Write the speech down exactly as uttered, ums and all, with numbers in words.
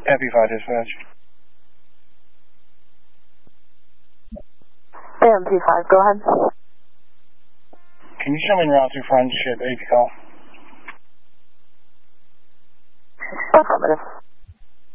F B five dispatch. A M P five, go ahead. Can you show me en route to friendship A P call? Affirmative.